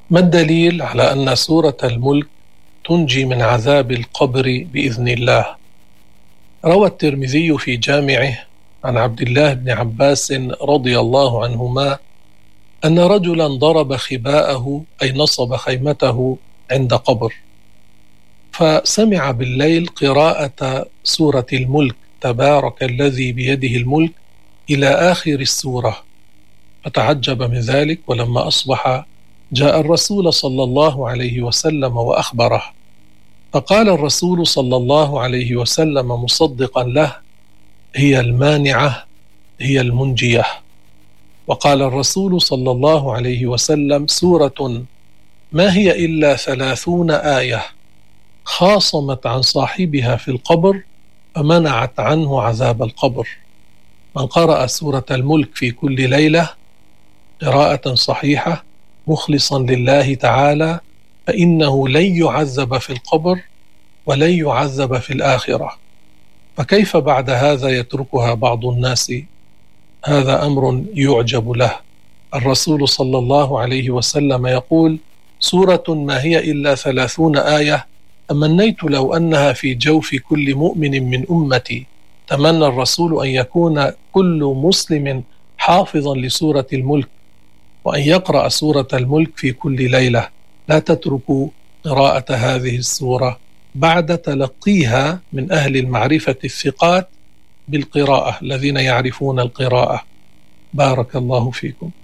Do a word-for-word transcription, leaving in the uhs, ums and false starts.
ما الدليل على أن سورة الملك تنجي من عذاب القبر بإذن الله؟ روى الترمذي في جامعه عن عبد الله بن عباس رضي الله عنهما أن رجلا ضرب خباءه أي نصب خيمته عند قبر، فسمع بالليل قراءة سورة الملك تبارك الذي بيده الملك إلى آخر السورة، فتعجب من ذلك. ولما أصبح جاء الرسول صلى الله عليه وسلم وأخبره، فقال الرسول صلى الله عليه وسلم مصدقا له: هي المانعة، هي المنجية. وقال الرسول صلى الله عليه وسلم: سورة ما هي إلا ثلاثون آية خاصمت عن صاحبها في القبر فمنعت عنه عذاب القبر. من قرأ سورة الملك في كل ليلة قراءة صحيحة مخلصا لله تعالى فإنه لن يعذب في القبر ولن يعذب في الآخرة. فكيف بعد هذا يتركها بعض الناس؟ هذا أمر يعجب له. الرسول صلى الله عليه وسلم يقول: سورة ما هي إلا ثلاثون آية تمنيت لو أنها في جوف كل مؤمن من أمتي. تمنى الرسول أن يكون كل مسلم حافظا لسورة الملك، وأن يقرأ سورة الملك في كل ليلة. لا تتركوا قراءة هذه السورة بعد تلقيها من أهل المعرفة الثقات بالقراءة الذين يعرفون القراءة. بارك الله فيكم.